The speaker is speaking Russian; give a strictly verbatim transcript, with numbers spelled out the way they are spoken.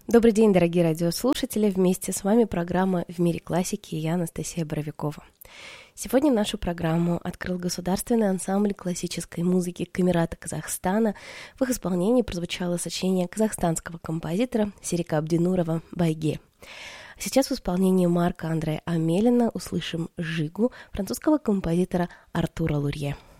Добрый день, дорогие радиослушатели! Вместе с вами программа «В мире классики» и я, Анастасия Боровикова. Сегодня нашу программу открыл государственный ансамбль классической музыки Камерата Казахстана. В их исполнении прозвучало сочинение казахстанского композитора Серика Абдинурова «Байге». А сейчас в исполнении Марка Андрея Амелина услышим «Жигу» французского композитора Артура Лурье.